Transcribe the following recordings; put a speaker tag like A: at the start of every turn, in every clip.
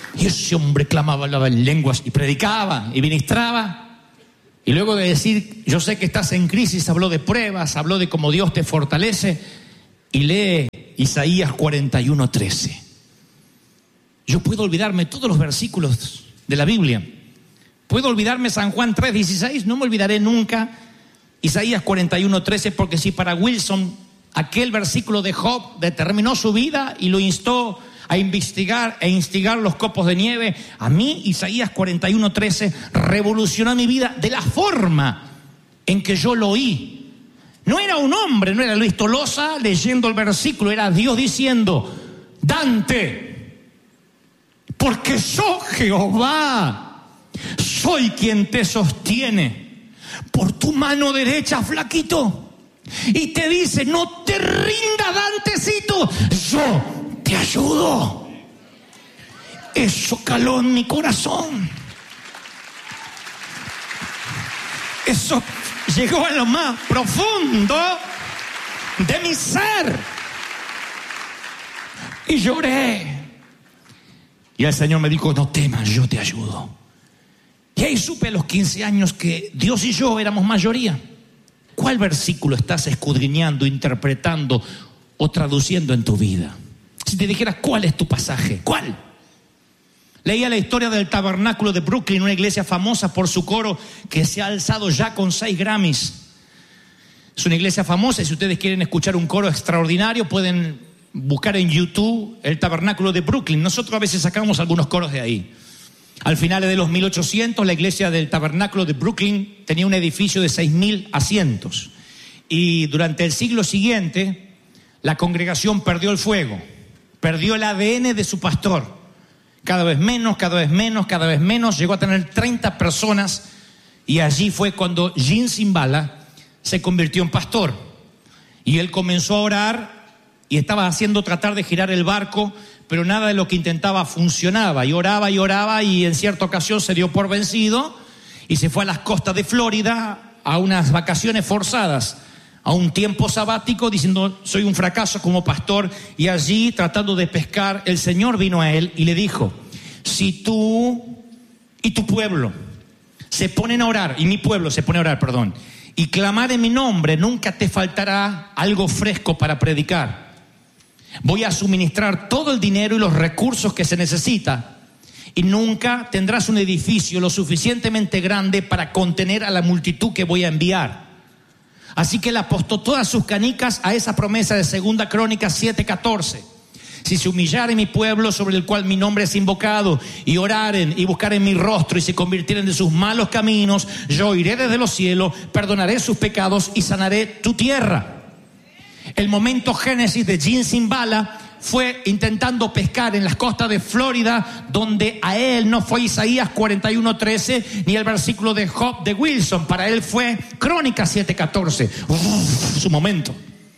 A: Y ese hombre clamaba, hablaba en lenguas y predicaba y ministraba. Y luego de decir, yo sé que estás en crisis, habló de pruebas, habló de cómo Dios te fortalece. Y lee Isaías 41:13. Yo puedo olvidarme todos los versículos de la Biblia. Puedo olvidarme San Juan 3:16, no me olvidaré nunca Isaías 41:13, porque si para Wilson aquel versículo de Job determinó su vida y lo instó a investigar e instigar los copos de nieve, a mí Isaías 41:13 revolucionó mi vida de la forma en que yo lo oí. No era un hombre, no era Luis Tolosa leyendo el versículo, era Dios diciendo: Dante, porque yo, Jehová, soy quien te sostiene por tu mano derecha, flaquito. Y te dice: no te rindas, Dantecito, yo te ayudo. Eso caló en mi corazón. Eso llegó a lo más profundo de mi ser. Y lloré. Y el Señor me dijo: no temas, yo te ayudo. Y ahí supe a los 15 años que Dios y yo éramos mayoría. ¿Cuál versículo estás escudriñando, interpretando o traduciendo en tu vida? Si te dijeras, ¿cuál es tu pasaje? ¿Cuál? Leía la historia del Tabernáculo de Brooklyn, una iglesia famosa por su coro que se ha alzado ya con 6 Grammys. Es una iglesia famosa y si ustedes quieren escuchar un coro extraordinario pueden buscar en YouTube el Tabernáculo de Brooklyn. Nosotros a veces sacamos algunos coros de ahí. Al final de los 1800 la iglesia del Tabernáculo de Brooklyn tenía un edificio de 6.000 asientos. Y durante el siglo siguiente la congregación perdió el fuego, perdió el ADN de su pastor. Cada vez menos, cada vez menos, cada vez menos. Llegó a tener 30 personas y allí fue cuando Gene Cymbala se convirtió en pastor. Y él comenzó a orar y estaba tratar de girar el barco, pero nada de lo que intentaba funcionaba. Y oraba y en cierta ocasión se dio por vencido y se fue a las costas de Florida a unas vacaciones forzadas, a un tiempo sabático, diciendo: soy un fracaso como pastor. Y allí, tratando de pescar, el Señor vino a él y le dijo: si tú y tu pueblo se ponen a orar, y mi pueblo se pone a orar, y clamar en mi nombre, nunca te faltará algo fresco para predicar. Voy a suministrar todo el dinero y los recursos que se necesita, y nunca tendrás un edificio lo suficientemente grande para contener a la multitud que voy a enviar. Así que él apostó todas sus canicas a esa promesa de 2 Crónicas 7:14. Si se humillare mi pueblo sobre el cual mi nombre es invocado, y oraren y buscaren mi rostro y se convirtieren de sus malos caminos, yo iré desde los cielos, perdonaré sus pecados y sanaré tu tierra. El momento génesis de Gene Cymbala fue intentando pescar en las costas de Florida, donde a él no fue Isaías 41:13 ni el versículo de Job de Wilson. Para él fue Crónicas 7:14. Su momento.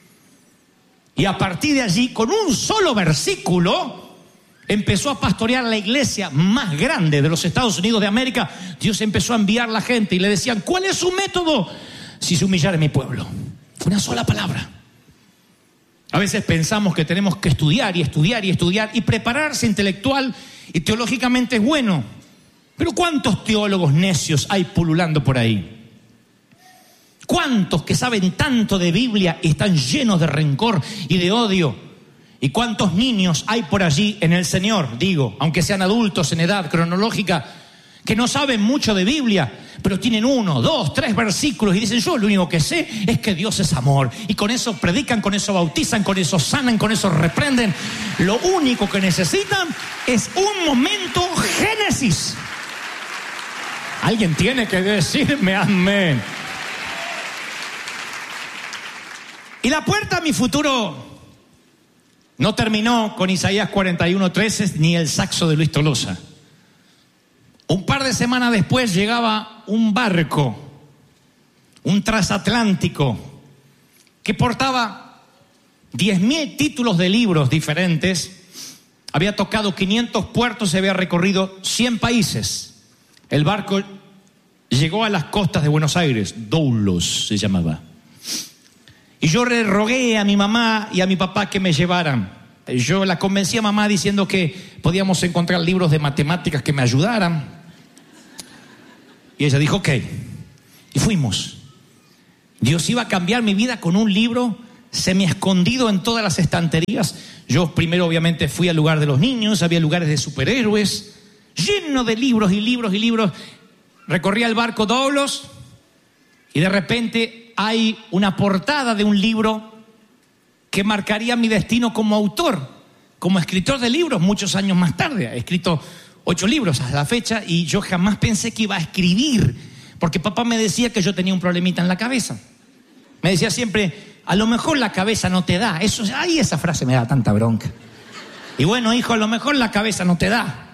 A: Y a partir de allí, con un solo versículo, empezó a pastorear la iglesia más grande de los Estados Unidos de América. Dios empezó a enviar la gente y le decían: ¿cuál es su método? Si se humillare mi pueblo. Fue una sola palabra. A veces pensamos que tenemos que estudiar y estudiar y estudiar, y prepararse intelectual y teológicamente es bueno. Pero ¿cuántos teólogos necios hay pululando por ahí? ¿Cuántos que saben tanto de Biblia y están llenos de rencor y de odio? ¿Y cuántos niños hay por allí en el Señor? Digo, aunque sean adultos en edad cronológica, que no saben mucho de Biblia, pero tienen 1, 2, 3 versículos y dicen: yo lo único que sé es que Dios es amor. Y con eso predican, con eso bautizan, con eso sanan, con eso reprenden. Lo único que necesitan es un momento génesis. Alguien tiene que decirme amén. Y la puerta a mi futuro no terminó con Isaías 41:13 ni el saxo de Luis Tolosa. Un par de semanas después llegaba un barco, un transatlántico, que portaba 10.000 títulos de libros diferentes, había tocado 500 puertos y había recorrido 100 países. El barco llegó a las costas de Buenos Aires, Doulos se llamaba. Y yo le rogué a mi mamá y a mi papá que me llevaran. Yo la convencí a mamá diciendo que podíamos encontrar libros de matemáticas que me ayudaran. Y ella dijo, ok. Y fuimos. Dios iba a cambiar mi vida con un libro semi-escondido en todas las estanterías. Yo primero obviamente fui al lugar de los niños, había lugares de superhéroes, lleno de libros y libros y libros. Recorría el barco Doblos y de repente hay una portada de un libro que marcaría mi destino como autor, como escritor de libros muchos años más tarde. He escrito 8 libros a la fecha y yo jamás pensé que iba a escribir, porque papá me decía que yo tenía un problemita en la cabeza. Me decía siempre, a lo mejor la cabeza no te da. Esa frase me da tanta bronca. Y bueno, hijo, a lo mejor la cabeza no te da.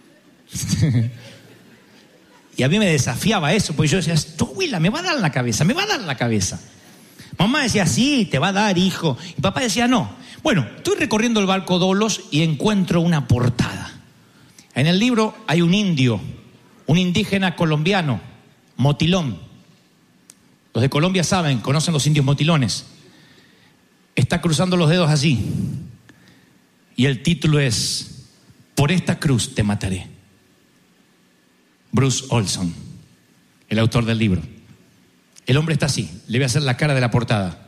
A: Y a mí me desafiaba eso, porque yo decía, tu abuela me va a dar la cabeza, me va a dar la cabeza. Mamá decía, sí, te va a dar, hijo. Y papá decía, no. Bueno, estoy recorriendo el barco Doblos y encuentro una portada. En el libro hay un indio, un indígena colombiano, motilón. Los de Colombia saben, conocen los indios motilones. Está cruzando los dedos así. Y el título es, por esta cruz te mataré. Bruce Olson, el autor del libro. El hombre está así, le voy a hacer la cara de la portada.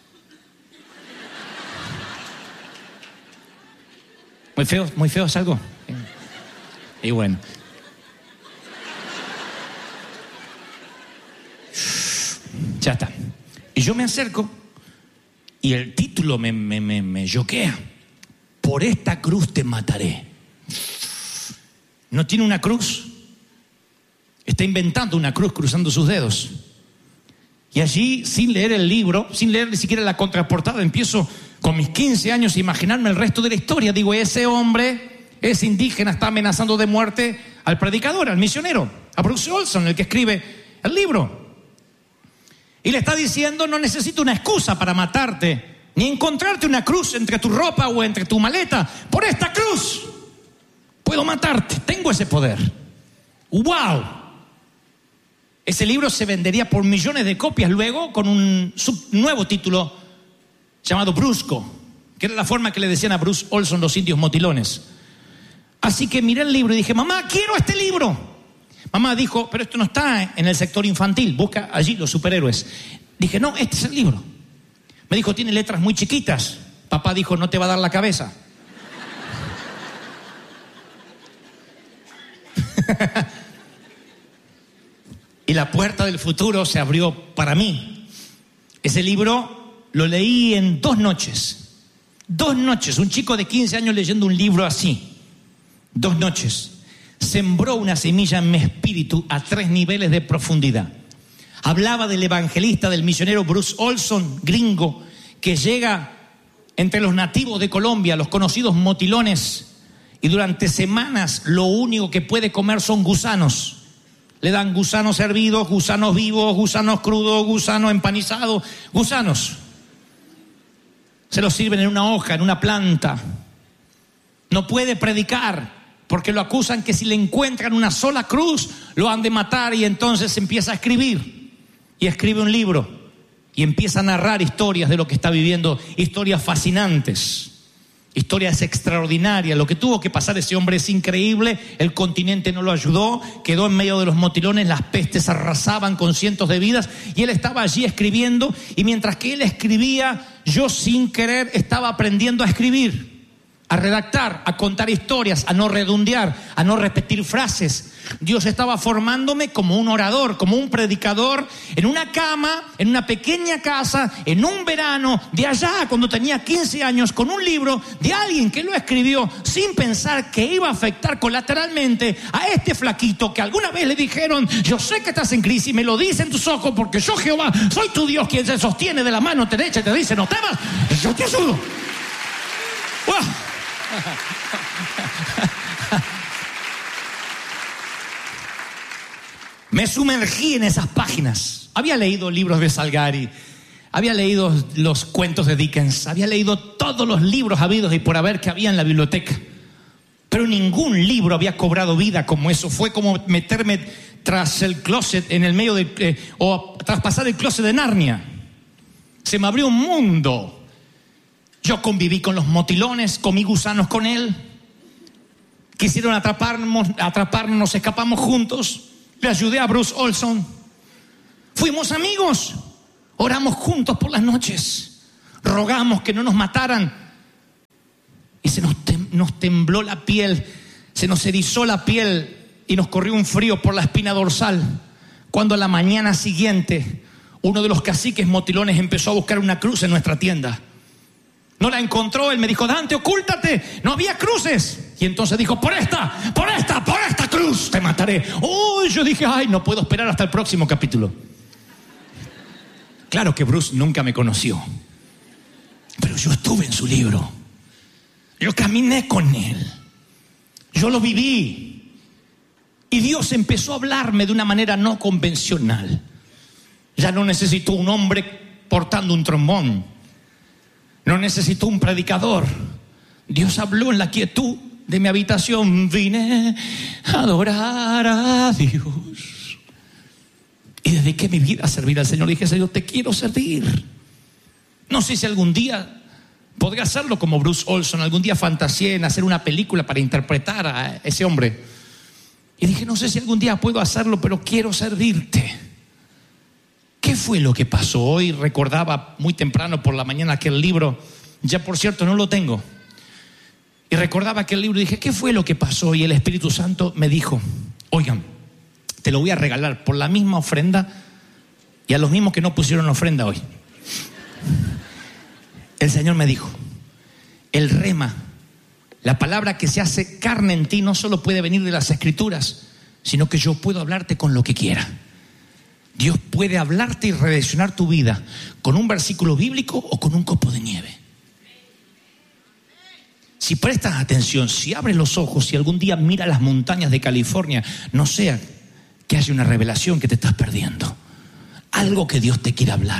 A: Muy feo es algo. Y bueno. Ya está. Y yo me acerco y el título me choquea. Por esta cruz te mataré. No tiene una cruz. Está inventando una cruz cruzando sus dedos. Y allí, sin leer el libro, sin leer ni siquiera la contraportada, empiezo con mis 15 años a imaginarme el resto de la historia. Digo, ese hombre, ese indígena, está amenazando de muerte al predicador, al misionero, a Bruce Olson, el que escribe el libro. Y le está diciendo, no necesito una excusa para matarte, ni encontrarte una cruz entre tu ropa o entre tu maleta. Por esta cruz puedo matarte, tengo ese poder. ¡Wow! Ese libro se vendería por millones de copias luego con un nuevo título llamado Brusco, que era la forma que le decían a Bruce Olson los indios motilones. Así que miré el libro y dije, mamá, quiero este libro. Mamá dijo, pero esto no está en el sector infantil, busca allí los superhéroes. Dije, no, este es el libro. Me dijo, tiene letras muy chiquitas. Papá dijo, no te va a dar la cabeza. Y la puerta del futuro se abrió para mí. Ese libro lo leí en 2 noches. 2 noches, un chico de 15 años leyendo un libro así. 2 noches. Sembró una semilla en mi espíritu a 3 niveles de profundidad. Hablaba del evangelista, del misionero Bruce Olson, gringo, que llega entre los nativos de Colombia, los conocidos motilones, y durante semanas lo único que puede comer son gusanos. Le dan gusanos hervidos, gusanos vivos, gusanos crudos, gusanos empanizados, gusanos. Se los sirven en una hoja, en una planta. No puede predicar porque lo acusan que si le encuentran una sola cruz lo han de matar, y entonces empieza a escribir. Y escribe un libro y empieza a narrar historias de lo que está viviendo, historias fascinantes. Historias extraordinarias. Lo que tuvo que pasar ese hombre es increíble. El continente no lo ayudó. Quedó en medio de los motilones. Las pestes arrasaban con cientos de vidas. Y él estaba allí escribiendo. Y mientras que él escribía, yo sin querer estaba aprendiendo a escribir, a redactar, a contar historias, a no redondear, a no repetir frases. Dios estaba formándome como un orador, como un predicador, en una cama, en una pequeña casa, en un verano de allá, cuando tenía 15 años, con un libro de alguien que lo escribió sin pensar que iba a afectar colateralmente a este flaquito que alguna vez le dijeron, yo sé que estás en crisis, me lo dicen tus ojos, porque yo, Jehová, soy tu Dios, quien se sostiene de la mano derecha y te dice, no temas, yo te ayudo. ¡Wow! Me sumergí en esas páginas. Había leído libros de Salgari, había leído los cuentos de Dickens, había leído todos los libros habidos y por haber que había en la biblioteca, pero ningún libro había cobrado vida como eso. Fue como meterme tras el closet, en el medio de o traspasar el closet de Narnia. Se me abrió un mundo. Yo conviví con los motilones, comí gusanos con él. Quisieron atraparnos, nos escapamos juntos. Le ayudé a Bruce Olson. Fuimos amigos. Oramos juntos por las noches. Rogamos que no nos mataran. Y se nos tembló la piel, se nos erizó la piel y nos corrió un frío por la espina dorsal. Cuando a la mañana siguiente, uno de los caciques motilones empezó a buscar una cruz en nuestra tienda. No la encontró, él me dijo: Dante, ocúltate, no había cruces. Y entonces dijo: por esta cruz te mataré. Yo dije: ay, no puedo esperar hasta el próximo capítulo. Claro que Bruce nunca me conoció, pero yo estuve en su libro. Yo caminé con él. Yo lo viví. Y Dios empezó a hablarme de una manera no convencional. Ya no necesitó un hombre portando un trombón. No necesitó un predicador. Dios habló en la quietud de mi habitación. Vine a adorar a Dios. Y dediqué mi vida a servir al Señor. Dije: Señor, te quiero servir. No sé si algún día podría hacerlo como Bruce Olson. Algún día fantaseé en hacer una película para interpretar a ese hombre. Y dije: no sé si algún día puedo hacerlo, pero quiero servirte. ¿Qué fue lo que pasó? Hoy recordaba muy temprano por la mañana aquel libro. Ya, por cierto, no lo tengo. Y recordaba aquel libro y dije: ¿qué fue lo que pasó? Y el Espíritu Santo me dijo: oigan, te lo voy a regalar por la misma ofrenda y a los mismos que no pusieron ofrenda hoy. El Señor me dijo: el rema, la palabra que se hace carne en ti, no solo puede venir de las Escrituras, sino que yo puedo hablarte con lo que quiera. Dios puede hablarte y redireccionar tu vida con un versículo bíblico o con un copo de nieve. Si prestas atención, si abres los ojos, si algún día miras las montañas de California, no sea que haya una revelación que te estás perdiendo. Algo que Dios te quiere hablar.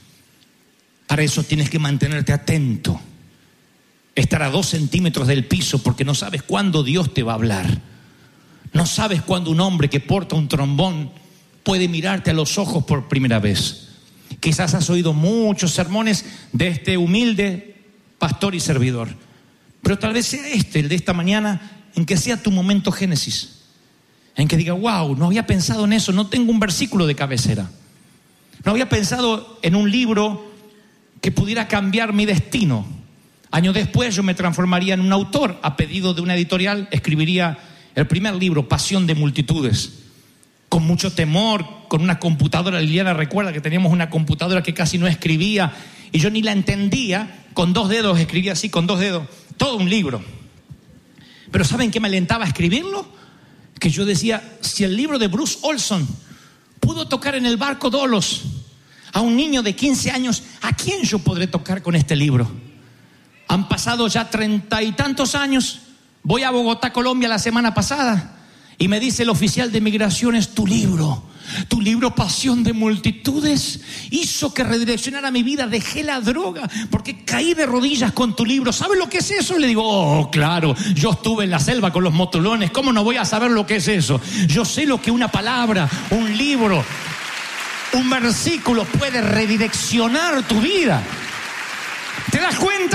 A: Para eso tienes que mantenerte atento. Estar a 2 centímetros del piso, porque no sabes cuándo Dios te va a hablar. No sabes cuándo un hombre que porta un trombón puede mirarte a los ojos por primera vez. Quizás has oído muchos sermones de este humilde pastor y servidor, pero tal vez sea el de esta mañana, en que sea tu momento Génesis, en que diga: wow, no había pensado en eso, no tengo un versículo de cabecera, no había pensado en un libro que pudiera cambiar mi destino. Años después yo me transformaría en un autor. A pedido de una editorial escribiría el primer libro, Pasión de Multitudes, con mucho temor, con una computadora. Liliana recuerda que teníamos una computadora que casi no escribía y yo ni la entendía. Con 2 dedos escribía así, con 2 dedos, todo un libro. Pero ¿saben qué me alentaba a escribirlo? Que yo decía: si el libro de Bruce Olson pudo tocar en el barco Dolos a un niño de 15 años, ¿a quién yo podré tocar con este libro? Han pasado ya 30 y tantos años. Voy a Bogotá, Colombia, la semana pasada, y me dice el oficial de migraciones: tu libro Pasión de Multitudes hizo que redireccionara mi vida. Dejé la droga porque caí de rodillas con tu libro. ¿Sabes lo que es eso? Le digo: oh, claro, yo estuve en la selva con los motilones. ¿Cómo no voy a saber lo que es eso? Yo sé lo que una palabra, un libro, un versículo puede redireccionar tu vida. ¿Te das cuenta?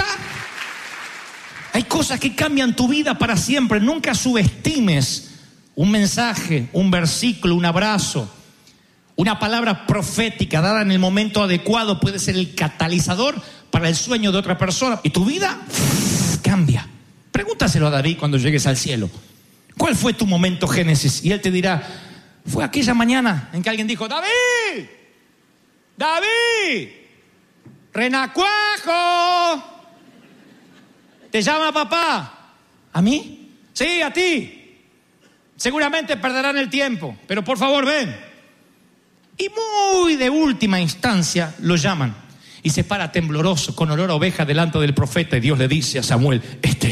A: Hay cosas que cambian tu vida para siempre. Nunca subestimes un mensaje, un versículo, un abrazo, una palabra profética dada en el momento adecuado. Puede ser el catalizador para el sueño de otra persona y tu vida cambia. Pregúntaselo a David cuando llegues al cielo: ¿cuál fue tu momento Génesis? Y él te dirá: fue aquella mañana en que alguien dijo: David, renacuajo, te llama papá. ¿A mí? Sí, a ti. Seguramente perderán el tiempo, pero por favor ven. Y muy de última instancia lo llaman y se para tembloroso con olor a oveja delante del profeta, y Dios le dice a Samuel: este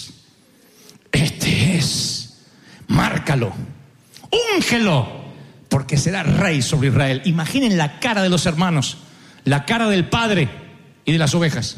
A: es, márcalo, úngelo, porque será rey sobre Israel. Imaginen la cara de los hermanos, la cara del padre y de las ovejas.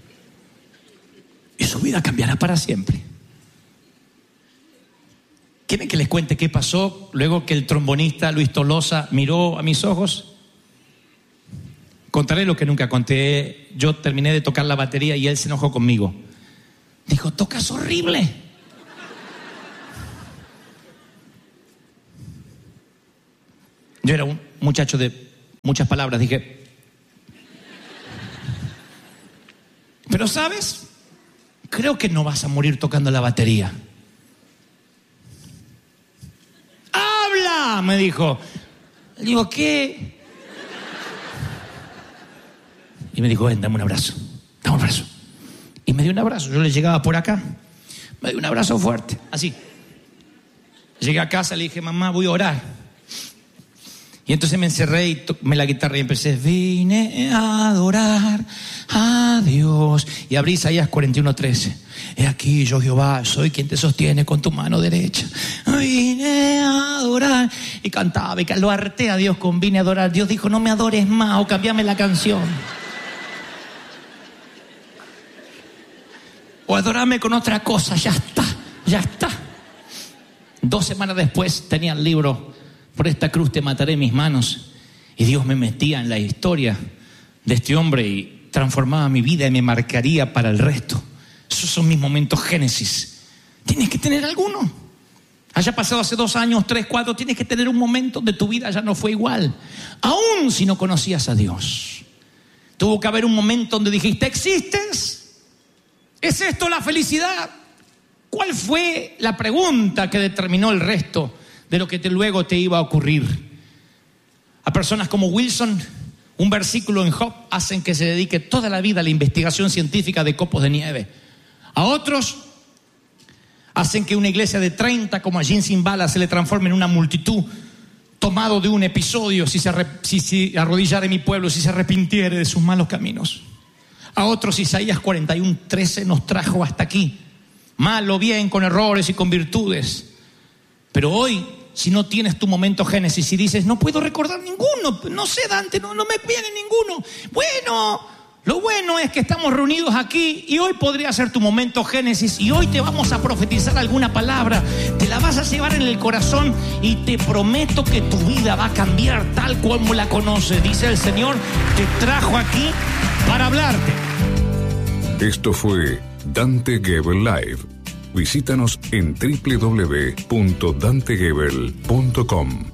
A: Y su vida cambiará para siempre. ¿Quieren que les cuente qué pasó luego que el trombonista Luis Tolosa miró a mis ojos? Contaré lo que nunca conté. Yo terminé de tocar la batería y él se enojó conmigo. Dijo, tocas horrible. Yo era un muchacho de muchas palabras, dije. Pero ¿sabes? Creo que no vas a morir tocando la batería. ¡Habla! Me dijo. Le digo, ¿qué? Y me dijo, ven, dame un abrazo. Dame un abrazo. Y me dio un abrazo. Yo le llegaba por acá. Me dio un abrazo fuerte, así. Llegué a casa, le dije, mamá, voy a orar. Y entonces me encerré y tomé la guitarra y empecé, vine a adorar a Dios. Y abrí Isaías 41:13. He aquí yo, Jehová, soy quien te sostiene con tu mano derecha. Vine a adorar. Y cantaba, y lo harté a Dios con vine a adorar. Dios dijo, no me adores más o cambiame la canción. O adorarme con otra cosa, ya está, ya está. 2 semanas después tenía el libro, por esta cruz te mataré en mis manos. Y Dios me metía en la historia de este hombre y transformaba mi vida y me marcaría para el resto. Esos son mis momentos Génesis. Tienes que tener alguno. Haya pasado hace 2 años, 3, 4, tienes que tener un momento donde tu vida ya no fue igual. Aún si no conocías a Dios. Tuvo que haber un momento donde dijiste, ¿existes? ¿Es esto la felicidad? ¿Cuál fue la pregunta que determinó el resto de lo que luego te iba a ocurrir? A personas como Wilson, un versículo en Job hacen que se dedique toda la vida a la investigación científica de copos de nieve. A otros hacen que una iglesia de 30 como allí en Zimbala se le transforme en una multitud tomado de un episodio, si arrodillara mi pueblo, si se arrepintiere de sus malos caminos. A otros Isaías 41:13 nos trajo hasta aquí. Mal o bien, con errores y con virtudes. Pero hoy, si no tienes tu momento Génesis y dices, no puedo recordar ninguno, no sé, Dante, no me viene ninguno. Bueno, lo bueno es que estamos reunidos aquí y hoy podría ser tu momento Génesis y hoy te vamos a profetizar alguna palabra. Te la vas a llevar en el corazón y te prometo que tu vida va a cambiar tal como la conoces. Dice el Señor, te trajo aquí para hablarte.
B: Esto fue Dante Gebel Live. Visítanos en www.dantegebel.com.